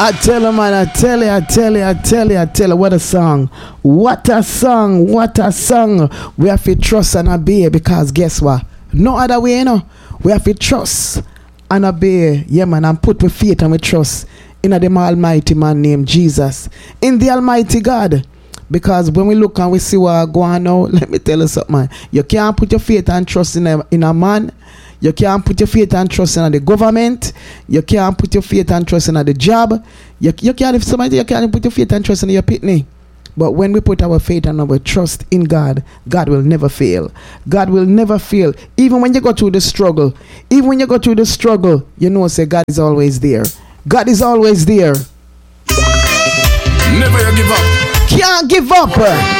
I tell you, man, I tell you, what a song. What a song. We have to trust and obey because guess what? No other way, you know. We have to trust and obey. Yeah, man, and put with faith and with trust in the Almighty man named Jesus. In the Almighty God. Because when we look and we see what going on now, let me tell you something, man. You can't put your faith and trust in a man. You can't put your faith and trust in the government. You can't put your faith and trust in the job. You can't, if somebody, you can't put your faith and trust in your pitney. But when we put our faith and our trust in God, God will never fail. God will never fail. Even when you go through the struggle, you know, say God is always there. God is always there. Never you give up. Can't give up.